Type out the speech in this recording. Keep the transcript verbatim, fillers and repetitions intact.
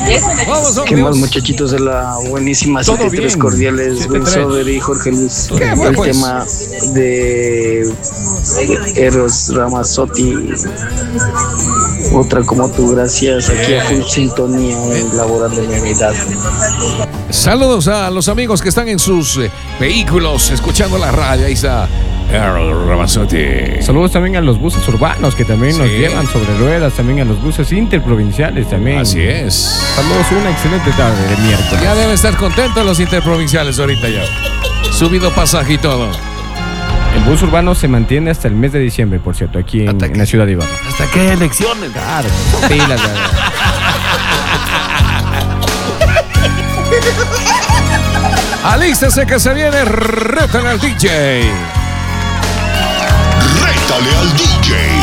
Vamos, ¿Qué más, muchachitos de la buenísima siete tres cordiales? Buen Sober y Jorge Luis. El pues? tema de Eros Ramazzotti. Otra como tú, gracias. Aquí a full sintonía en Laborando en Unidad. Saludos a los amigos que están en sus eh, vehículos escuchando la radio. Ahí está Eros Ramazzotti. Saludos también a los buses urbanos que también Sí. nos llevan sobre ruedas, también a los buses interprovinciales también. Así es. Saludos, una excelente tarde de miércoles. Ya deben estar contentos los interprovinciales ahorita ya. Subido pasaje y todo. El bus urbano se mantiene hasta el mes de diciembre, por cierto, aquí en, en la ciudad de Ibarra. ¿Hasta qué elecciones? Claro, pilas, ya, ya. Alístese que se viene, retan al D J. Rétale al D J.